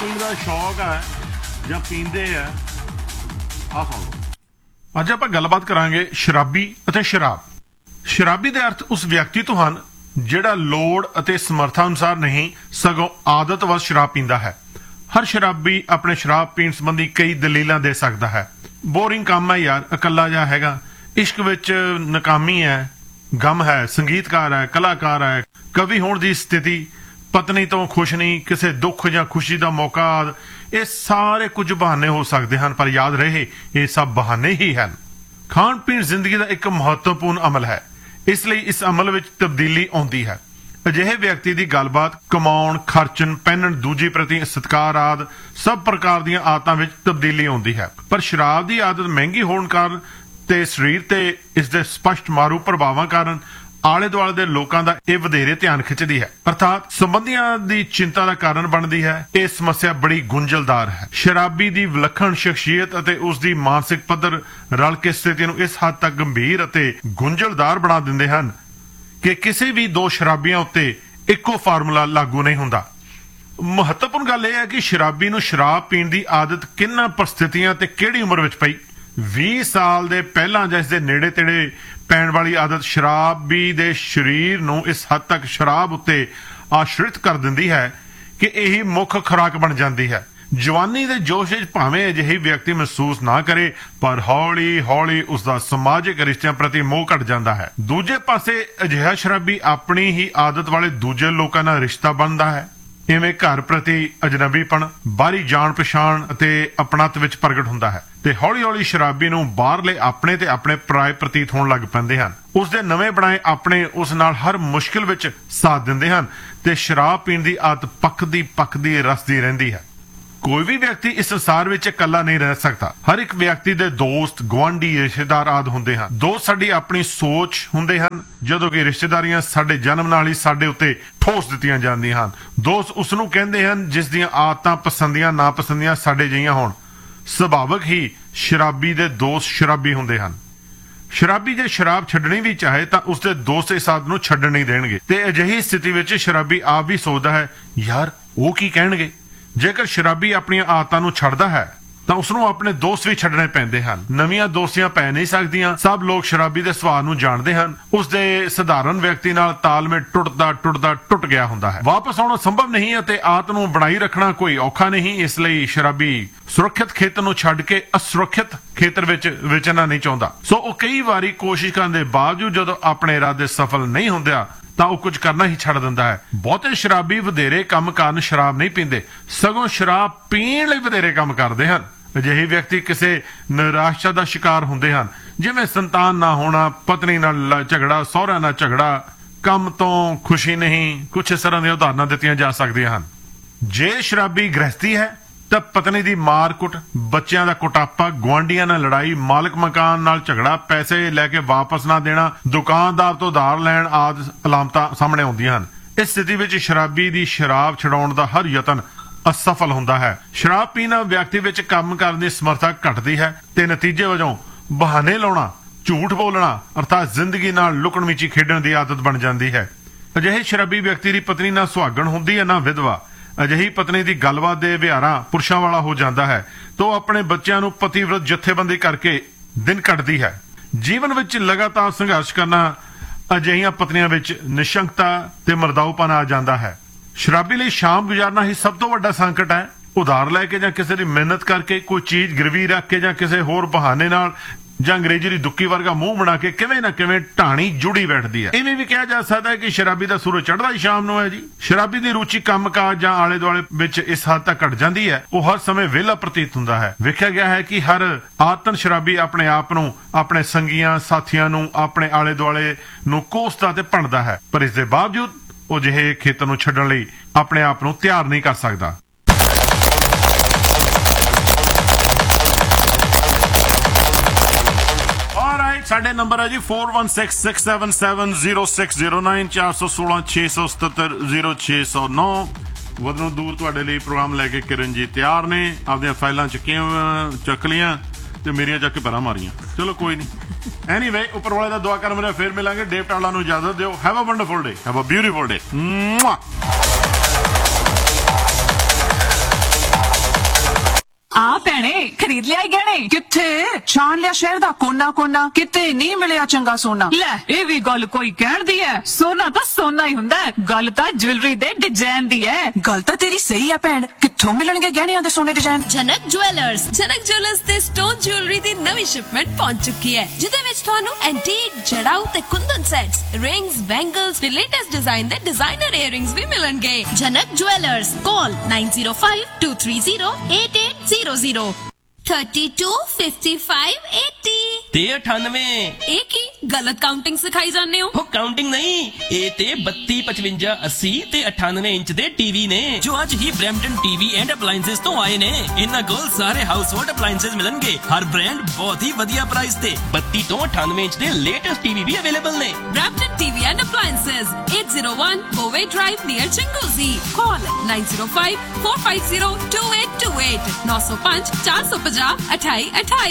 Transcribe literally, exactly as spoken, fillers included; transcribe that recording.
ਪੀਣ ਦਾ ਸ਼ੌਕ ਹੈ ਜਾਂ ਪੀਂਦੇ ਆ, ਆਹ ਸੁਣ ਲਓ। ਅੱਜ ਆਪਾਂ ਗੱਲਬਾਤ ਕਰਾਂਗੇ ਸ਼ਰਾਬੀ ਅਤੇ ਸ਼ਰਾਬ। ਸ਼ਰਾਬੀ ਦੇ ਅਰਥ ਉਸ ਵਿਅਕਤੀ ਤੋਂ ਹਨ ਜਿਹੜਾ ਲੋੜ ਅਤੇ ਸਮਰੱਥਾ ਅਨੁਸਾਰ ਨਹੀਂ ਸਗੋਂ ਆਦਤ ਵੱਸ ਸ਼ਰਾਬ ਪੀਂਦਾ ਹੈ। ਹਰ ਸ਼ਰਾਬੀ ਆਪਣੇ ਸ਼ਰਾਬ ਪੀਣ ਸੰਬੰਧੀ ਕਈ ਦਲੀਲਾਂ ਦੇ ਸਕਦਾ ਹੈ। ਬੋਰਿੰਗ ਕੰਮ ਹੈ ਯਾਰ, ਇਕੱਲਾ ਜਿਹਾ ਹੈਗਾ, ਇਸ਼ਕ ਵਿੱਚ ਨਾਕਾਮੀ ਹੈ, ਗਮ ਹੈ, ਸੰਗੀਤਕਾਰ ਹੈ, ਕਲਾਕਾਰ ਹੈ, ਕਵੀ ਹੋਣ ਦੀ ਸਥਿਤੀ, ਪਤਨੀ ਤੋਂ ਖੁਸ਼ ਨਹੀਂ, ਕਿਸੇ ਦੁੱਖ ਜਾਂ ਖੁਸ਼ੀ ਦਾ ਮੌਕਾ, ਇਹ ਸਾਰੇ ਕੁਝ ਬਹਾਨੇ ਹੋ ਸਕਦੇ ਹਨ, ਪਰ ਯਾਦ ਰਹੇ ਇਹ ਸਭ ਬਹਾਨੇ ਹੀ ਹਨ। ਖਾਣ ਪੀਣ ਜ਼ਿੰਦਗੀ ਦਾ ਇੱਕ ਮਹੱਤਵਪੂਰਨ ਅਮਲ ਹੈ, ਇਸ ਲਈ ਇਸ ਅਮਲ ਵਿੱਚ ਤਬਦੀਲੀ ਆਉਂਦੀ ਹੈ। ਅਜਿਹੇ ਵਿਅਕਤੀ ਦੀ ਗੱਲਬਾਤ, ਕਮਾਉਣ, ਖਰਚਣ, ਪਹਿਨਣ, ਦੂਜੀ ਪ੍ਰਤੀ ਸਤਿਕਾਰ ਆਦਿ ਸਭ ਪ੍ਰਕਾਰ ਦੀਆਂ ਆਦਤਾਂ ਵਿੱਚ ਤਬਦੀਲੀ ਆਉਂਦੀ ਹੈ। ਪਰ ਸ਼ਰਾਬ ਦੀ ਆਦਤ ਮਹਿੰਗੀ ਹੋਣ ਕਾਰਨ ਤੇ ਸਰੀਰ ਤੇ ਇਸ ਦੇ ਸਪਸ਼ਟ ਮਾਰੂ ਪ੍ਰਭਾਵਾਂ ਕਾਰਨ ਆਲੇ ਦੁਆਲੇ ਦੇ ਲੋਕਾਂ ਦਾ ਇਹ ਵਧੇਰੇ ਧਿਆਨ ਖਿੱਚਦੀ ਹੈ, ਅਰਥਾਤ ਸੰਬੰਧੀਆਂ ਦੀ ਚਿੰਤਾ ਦਾ ਕਾਰਨ ਬਣਦੀ ਹੈ। ਇਹ ਸਮੱਸਿਆ ਬੜੀ ਗੁੰਝਲਦਾਰ ਹੈ। ਸ਼ਰਾਬੀ ਦੀ ਵਿਲੱਖਣ ਸ਼ਖਸੀਅਤ ਅਤੇ ਉਸ ਦੀ ਮਾਨਸਿਕ ਪੱਧਰ ਰਲ ਕੇ ਸਥਿਤੀ ਨੂੰ ਇਸ ਹੱਦ ਤੱਕ ਗੰਭੀਰ ਅਤੇ ਗੁੰਝਲਦਾਰ ਬਣਾ ਦਿੰਦੇ ਹਨ ਕਿ ਕਿਸੇ ਵੀ ਦੋ ਸ਼ਰਾਬੀਆਂ ਉੱਤੇ ਇੱਕੋ ਫਾਰਮੂਲਾ ਲਾਗੂ ਨਹੀਂ ਹੁੰਦਾ। ਮਹੱਤਵਪੂਰਨ ਗੱਲ ਇਹ ਹੈ ਕਿ ਸ਼ਰਾਬੀ ਨੂੰ ਸ਼ਰਾਬ ਪੀਣ ਦੀ ਆਦਤ ਕਿੰਨਾਂ ਪਰਿਸਥਿਤੀਆਂ ਤੇ ਕਿਹੜੀ ਉਮਰ ਵਿੱਚ ਪਈ। ਵੀਹ ਸਾਲ ਦੇ ਪਹਿਲਾਂ ਜਾਂ ਇਸ ਦੇ ਨੇੜੇ ਤੇੜੇ ਪੈਣ ਵਾਲੀ ਆਦਤ ਸ਼ਰਾਬੀ ਦੇ ਸਰੀਰ ਨੂੰ ਇਸ ਹੱਦ ਤੱਕ ਸ਼ਰਾਬ ਉੱਤੇ ਆਸ਼ਰਿਤ ਕਰ ਦਿੰਦੀ ਹੈ ਕਿ ਇਹੀ ਮੁੱਖ ਖੁਰਾਕ ਬਣ ਜਾਂਦੀ ਹੈ। ਜਵਾਨੀ ਦੇ ਜੋਸ਼ ਵਿੱਚ ਭਾਵੇਂ ਅਜਿਹੀ ਵਿਅਕਤੀ ਮਹਿਸੂਸ ਨਾ ਕਰੇ, ਪਰ ਹੌਲੀ ਹੌਲੀ ਉਸ ਦਾ ਸਮਾਜਿਕ ਰਿਸ਼ਤਿਆਂ ਪ੍ਰਤੀ ਮੋਹ ਘਟ ਜਾਂਦਾ ਹੈ। ਦੂਜੇ ਪਾਸੇ ਅਜਿਹਾ ਸ਼ਰਾਬੀ ਆਪਣੀ ਹੀ ਆਦਤ ਵਾਲੇ ਦੂਜੇ ਲੋਕਾਂ ਨਾਲ ਰਿਸ਼ਤਾ ਬਣਦਾ ਹੈ। ਇਵੇਂ ਘਰ ਪ੍ਰਤੀ ਅਜਨਬੀਪਣ, ਬਾਹਰੀ ਜਾਣ ਪਛਾਣ ਅਤੇ ਅਪਣੱਤ ਵਿੱਚ ਪ੍ਰਗਟ ਹੁੰਦਾ ਹੈ ਤੇ ਹੌਲੀ ਹੌਲੀ ਸ਼ਰਾਬੀ ਨੂੰ ਬਾਹਰਲੇ ਆਪਣੇ ਤੇ ਆਪਣੇ ਪਰਾਏ ਪ੍ਰਤੀਤ ਹੋਣ ਲੱਗ ਪੈਂਦੇ ਹਨ। ਉਸ ਦੇ ਨਵੇਂ ਬਣਾਏ ਆਪਣੇ ਉਸ ਨਾਲ ਹਰ ਮੁਸ਼ਕਿਲ ਵਿੱਚ ਸਾਥ ਦਿੰਦੇ ਹਨ ਤੇ ਸ਼ਰਾਬ ਪੀਣ ਦੀ ਆਦਤ ਪੱਕਦੀ ਪੱਕਦੀ ਰਸਦੀ ਰਹਿੰਦੀ ਹੈ। ਕੋਈ ਵੀ ਵਿਅਕਤੀ ਇਸ ਸੰਸਾਰ ਵਿੱਚ ਇਕੱਲਾ ਨਹੀਂ ਰਹਿ ਸਕਦਾ। ਹਰ ਇੱਕ ਵਿਅਕਤੀ ਦੇ ਦੋਸਤ, ਗੁਆਂਢੀ, ਰਿਸ਼ਤੇਦਾਰ ਆਦਿ ਹੁੰਦੇ ਹਨ। ਦੋਸਤ ਸਾਡੀ ਆਪਣੀ ਸੋਚ ਹੁੰਦੇ ਹਨ, ਜਦੋਂ ਕਿ ਰਿਸ਼ਤੇਦਾਰੀਆਂ ਸਾਡੇ ਜਨਮ ਨਾਲ ਹੀ ਸਾਡੇ ਉੱਤੇ ਠੋਸ ਦਿੱਤੀਆਂ ਜਾਂਦੀਆਂ ਹਨ। ਦੋਸਤ ਉਸ ਨੂੰ ਕਹਿੰਦੇ ਹਨ ਜਿਸ ਦੀਆਂ ਆਦਤਾਂ, ਪਸੰਦੀਆਂ, ਨਾਪਸੰਦੀਆਂ ਸਾਡੇ ਜਿਹੀਆਂ ਹੋਣ। ਸੁਭਾਵਕ ਹੀ ਸ਼ਰਾਬੀ ਦੇ ਦੋਸਤ ਸ਼ਰਾਬੀ ਹੁੰਦੇ ਹਨ। ਸ਼ਰਾਬੀ ਜੇ ਸ਼ਰਾਬ ਛੱਡਣੀ ਵੀ ਚਾਹੇ ਤਾਂ ਉਸਦੇ ਦੋਸਤ ਇਸ ਆਦਤ ਨੂੰ ਛੱਡਣ ਨਹੀਂ ਦੇਣਗੇ ਤੇ ਅਜਿਹੀ ਸਥਿਤੀ ਵਿੱਚ ਸ਼ਰਾਬੀ ਆਪ ਵੀ ਸੋਚਦਾ ਹੈ, ਯਾਰ ਉਹ ਕੀ ਕਹਿਣਗੇ। ਜੇਕਰ ਸ਼ਰਾਬੀ ਆਪਣੀਆਂ ਆਦਤਾਂ ਨੂੰ ਛੱਡਦਾ ਹੈ ਤਾਂ ਉਸਨੂੰ ਆਪਣੇ ਦੋਸਤ ਵੀ ਛੱਡਣੇ ਪੈਂਦੇ ਹਨ। ਨਵੀਆਂ ਦੋਸਤੀਆਂ ਪੈ ਨਹੀਂ ਸਕਦੀਆਂ। ਸਭ ਲੋਕ ਸ਼ਰਾਬੀ ਦੇ ਸੁਭਾਅ ਨੂੰ ਜਾਣਦੇ ਹਨ। ਉਸਦੇ ਸਧਾਰਨ ਵਿਅਕਤੀ ਨਾਲ ਤਾਲਮੇਲ ਟੁੱਟਦਾ ਟੁੱਟਦਾ ਟੁੱਟ ਗਿਆ ਹੁੰਦਾ ਹੈ। ਵਾਪਸ ਆਉਣਾ ਸੰਭਵ ਨਹੀਂ ਅਤੇ ਆਦਤ ਨੂੰ ਬਣਾਈ ਰੱਖਣਾ ਕੋਈ ਔਖਾ ਨਹੀਂ। ਇਸ ਲਈ ਸ਼ਰਾਬੀ ਸੁਰੱਖਿਅਤ ਖੇਤਰ ਨੂੰ ਛੱਡ ਕੇ ਅਸੁਰੱਖਿਅਤ ਖੇਤਰ ਵਿੱਚ ਵਿਚਰਨਾ ਨਹੀਂ ਚਾਹੁੰਦਾ। ਸੋ ਉਹ ਕਈ ਵਾਰੀ ਕੋਸ਼ਿਸ਼ ਕਰਨ ਦੇ ਬਾਵਜੂਦ ਜਦੋਂ ਆਪਣੇ ਇਰਾਦੇ ਸਫਲ ਨਹੀਂ ਹੁੰਦੇ ਤਾਂ ਉਹ ਕੁਝ ਕਰਨਾ ਹੀ ਛੱਡ ਦਿੰਦਾ ਹੈ। ਬਹੁਤੇ ਸ਼ਰਾਬੀ ਵਧੇਰੇ ਕੰਮ ਕਾਰਨ ਸ਼ਰਾਬ ਨਹੀਂ ਪੀਂਦੇ, ਸਗੋਂ ਸ਼ਰਾਬ ਪੀਣ ਲਈ ਵਧੇਰੇ ਕੰਮ ਕਰਦੇ ਹਨ। ਅਜਿਹੇ ਵਿਅਕਤੀ ਕਿਸੇ ਨਿਰਾਸ਼ਾ ਦਾ ਸ਼ਿਕਾਰ ਹੁੰਦੇ ਹਨ, ਜਿਵੇਂ ਸੰਤਾਨ ਨਾ ਹੋਣਾ, ਪਤਨੀ ਨਾਲ ਝਗੜਾ, ਸਹੁਰਿਆਂ ਨਾਲ ਝਗੜਾ, ਕੰਮ ਤੋਂ ਖੁਸ਼ੀ ਨਹੀਂ। ਕੁਝ ਇਸ ਤਰ੍ਹਾਂ ਦੀਆਂ ਉਦਾਹਰਨਾਂ ਦਿੱਤੀਆਂ ਜਾ ਸਕਦੀਆਂ ਹਨ। ਜੇ ਸ਼ਰਾਬੀ ਗ੍ਰਹਿਸਤੀ ਹੈ ਤਾਂ ਪਤਨੀ ਦੀ ਮਾਰ ਕੁੱਟ, ਬੱਚਿਆਂ ਦਾ ਕੁਟਾਪਾ, ਗੁਆਂਢੀਆਂ ਨਾਲ ਲੜਾਈ, ਮਾਲਕ ਮਕਾਨ ਨਾਲ ਝਗੜਾ, ਪੈਸੇ ਲੈ ਕੇ ਵਾਪਸ ਨਾ ਦੇਣਾ, ਦੁਕਾਨਦਾਰ ਤੋਂ ਉਧਾਰ ਲੈਣ ਆਦਿ ਅਲਾਮਤਾਂ ਸਾਹਮਣੇ ਆਉਂਦੀਆਂ ਹਨ। ਇਸ ਸਥਿਤੀ ਵਿੱਚ ਸ਼ਰਾਬੀ ਦੀ ਸ਼ਰਾਬ ਛਡਾਉਣ ਦਾ ਹਰ ਯਤਨ ਅਸਫਲ ਹੁੰਦਾ ਹੈ। ਸ਼ਰਾਬ ਪੀਣਾ ਵਿਅਕਤੀ ਵਿੱਚ ਕੰਮ ਕਰਨ ਦੀ ਸਮਰੱਥਾ ਘਟਦੀ ਹੈ ਤੇ ਨਤੀਜੇ ਵਜੋਂ ਬਹਾਨੇ ਲਾਉਣਾ, ਝੂਠ ਬੋਲਣਾ ਅਰਥਾਤ ਜ਼ਿੰਦਗੀ ਨਾਲ ਲੁਕਣ ਮਿਚੀ ਖੇਡਣ ਦੀ ਆਦਤ ਬਣ ਜਾਂਦੀ ਹੈ। ਅਜਿਹੇ ਸ਼ਰਾਬੀ ਵਿਅਕਤੀ ਦੀ ਪਤਨੀ ਨਾ ਸੁਹਾਗਣ ਹੁੰਦੀ ਹੈ ਨਾ ਵਿਧਵਾ। ਅਜਿਹੀ ਪਤਨੀ ਦੀ ਗੱਲਬਾਤ ਦੇ ਵਿਹਾਰਾਂ ਪੁਰਸ਼ਾਂ ਵਾਲਾ ਹੋ ਜਾਂਦਾ ਹੈ ਤਾਂ ਉਹ ਆਪਣੇ ਬੱਚਿਆਂ ਨੂੰ ਪਤੀਵਰਤ ਜਥੇਬੰਦੀ ਕਰਕੇ ਦਿਨ ਕੱਢਦੀ ਹੈ। ਜੀਵਨ ਵਿੱਚ ਲਗਾਤਾਰ ਸੰਘਰਸ਼ ਕਰਨਾ ਅਜਿਹੀਆਂ ਪਤਨੀਆਂ ਵਿੱਚ ਨਿਸ਼ੰਕਤਾ ਤੇ ਮਰਦਾਊਪਨ ਆ ਜਾਂਦਾ ਹੈ। ਸ਼ਰਾਬੀ ਲਈ ਸ਼ਾਮ ਗੁਜ਼ਾਰਨਾ ਹੀ ਸਭ ਤੋਂ ਵੱਡਾ ਸੰਕਟ ਹੈ। ਉਧਾਰ ਲੈ ਕੇ ਜਾਂ ਕਿਸੇ ਦੀ ਮਿਹਨਤ ਕਰਕੇ, ਕੋਈ ਚੀਜ਼ ਗਿਰਵੀ ਰੱਖ ਕੇ ਜਾਂ ਕਿਸੇ ਹੋਰ ਬਹਾਨੇ ਨਾਲ ਜਾਂ ਅੰਗਰੇਜ਼ੀ ਦੀ ਦੁੱਕੀ ਵਰਗਾ ਮੂੰਹ ਬਣਾ ਕੇ ਕਿਵੇਂ ਨਾ ਕਿਵੇਂ ਢਾਣੀ ਜੁੜੀ ਬੈਠਦੀ ਹੈ। ਇਵੇਂ ਵੀ ਕਿਹਾ ਜਾ ਸਕਦਾ ਹੈ ਕਿ ਸ਼ਰਾਬੀ ਦਾ ਸੂਰਜ ਚੜ੍ਹਦਾ ਹੀ ਸ਼ਾਮ ਨੂੰ ਹੈ ਜੀ। ਸ਼ਰਾਬੀ ਦੀ ਰੁਚੀ ਕੰਮਕਾਜ ਜਾਂ ਆਲੇ ਦੁਆਲੇ ਵਿੱਚ ਇਸ ਹੱਦ ਤੱਕ ਘਟ ਜਾਂਦੀ ਹੈ, ਉਹ ਹਰ ਸਮੇਂ ਵਿਹਲਾ ਪ੍ਰਤੀਤ ਹੁੰਦਾ ਹੈ। ਵੇਖਿਆ ਗਿਆ ਹੈ ਕਿ ਹਰ ਆਤਨ ਸ਼ਰਾਬੀ ਆਪਣੇ ਆਪ ਨੂੰ, ਆਪਣੇ ਸੰਗੀਆਂ ਸਾਥੀਆਂ ਨੂੰ, ਆਪਣੇ ਆਲੇ ਦੁਆਲੇ ਨੂੰ ਕੋਸਦਾ ਤੇ ਭੰਡਦਾ ਹੈ, ਪਰ ਇਸ ਦੇ ਬਾਵਜੂਦ ਉਹ ਜਿਹੇ ਖੇਤਰ ਨੂੰ ਛੱਡਣ ਲਈ ਆਪਣੇ ਆਪ ਨੂੰ ਤਿਆਰ ਨਹੀਂ ਕਰ ਸਕਦਾ। ਸਾਡੇ ਨੰਬਰ ਹੈ ਜੀ four one six six seven seven zero six zero nine ਚਾਰ ਸੌ ਸੋਲਾਂ ਛੇ ਸੌ ਸਤੱਤਰ ਜ਼ੀਰੋ ਛੇ ਸੌ ਨੌ। ਵਧਨੋਂ ਦੂਰ ਤੁਹਾਡੇ ਲਈ ਪ੍ਰੋਗਰਾਮ ਲੈ ਕੇ ਕਿਰਨ ਜੀ ਤਿਆਰ ਨੇ। ਆਪਦੀਆਂ ਫਾਈਲਾਂ ਚੱਕੀਆਂ ਚੱਕ ਲੀਆਂ ਤੇ ਮੇਰੀਆਂ ਚੱਕ ਕੇ ਪਰਾਂ ਮਾਰੀਆਂ। ਚਲੋ ਕੋਈ ਨਹੀਂ। ਐਨੀਵੇ ਉੱਪਰ ਵਾਲੇ ਦਾ ਦੁਆ ਕਰ ਮੇਰੇ ਫੇਰ ਮਿਲਾਂਗੇ। ਡੇਵ ਟਾਲਾ ਨੂੰ ਇਜਾਜ਼ਤ ਦਿਓ। Have a wonderful day, have a beautiful ਡੇ। ਭੈਣੇ ਖਰੀਦ ਲਿਆ ਗਹਿਣੇ। ਕਿੱਥੇ ਛਾਣ ਲਿਆ ਸ਼ਹਿਰ ਦਾ ਕੋਨਾ ਕੋਨਾ, ਕਿਤੇ ਨਹੀਂ ਮਿਲਿਆ ਚੰਗਾ ਸੋਨਾ। ਲੈ ਇਹ ਵੀ ਗੱਲ ਕੋਈ ਕਹਿਣ ਦੀ ਹੈ, ਸੋਨਾ ਤਾਂ ਸੋਨਾ ਹੀ ਹੁੰਦਾ, ਗੱਲ ਤਾਂ ਜੁਐਲਰੀ ਦੇ ਡਿਜ਼ਾਈਨ ਦੀ ਹੈ। ਗੱਲ ਤਾਂ ਤੇਰੀ ਸਹੀ ਹੈ ਭੈਣ, ਕਿੱਥੋਂ ਮਿਲਣਗੇ ਗਹਿਣਿਆਂ ਦੇ ਸੋਨੇ ਡਿਜ਼ਾਈਨ? ਜਨਕ ਜੁਐਲਰਸ ਜਨਕ ਜੁਐਲਰਸ ਤੇ ਸਟੋਨ ਜੁਐਲਰੀ ਦੀ ਨਵੀਂ ਸ਼ਿਪਮੈਂਟ ਪਹੁੰਚ ਚੁੱਕੀ ਹੈ, ਜਿਹਦੇ ਵਿੱਚ ਤੁਹਾਨੂੰ ਐਂਟੀਕ ਜੜਾਊ ਤੇ ਕੁੰਦਨ ਸੈਟਸ, ਰਿੰਗਸ, ਬੈਂਗਲਸ ਤੇ ਲੇਟੈਸਟ ਡਿਜ਼ਾਈਨ ਦੇ ਡਿਜ਼ਾਈਨਰ ਇਅਰਿੰਗਸ ਵੀ ਮਿਲਣਗੇ। ਜਨਕ ਜੁਐਲਰਸ, ਕਾਲ nine zero five two three zero eight eight zero zero thirty-two fifty-five eighty ਤੇ ਅਠਾਨਵੇਂ। ਇਹ ਕੀ ਗਲਤ ਕਾਊਂਟਿੰਗ ਸਿਖਾਈ ਜਾਂਦੇ ਹੋ? ਉਹ ਕਾਊਂਟਿੰਗ ਨਹੀਂ, ਇਹ ਤੇ ਬੱਤੀ ਪਚਵੰਜਾ अस्सी ਤੇ ਅਠਾਨਵੇਂ ਇੰਚ ਦੇ ਟੀਵੀ ਨੇ ਜੋ ਅੱਜ ਹੀ ਬ੍ਰੈਂਪਟਨ ਟੀਵੀ ਐਂਡ ਅਪਲਾਈਐਂਸਸ ਤੋਂ ਆਏ ਨੇ। ਇਹਨਾਂ ਕੋਲ ਸਾਰੇ ਹਾਊਸਹੋਲਡ ਅਪਲਾਈਐਂਸਸ ਮਿਲਣਗੇ, ਹਰ ਬ੍ਰਾਂਡ ਬਹੁਤ ਹੀ ਵਧੀਆ ਪ੍ਰਾਈਸ ਤੇ। ਬੱਤੀ ਤੋਂ ਅਠਾਨਵੇਂ ਇੰਚ ਦੇ ਲੇਟੈਸਟ ਟੀਵੀ ਵੀ ਅਵੇਲੇਬਲ ਨੇ। Brampton TV and appliances eight oh one Boway Drive near Chinguzi. Call nine zero five four five zero two eight two eight nine zero five four five zero two eight two eight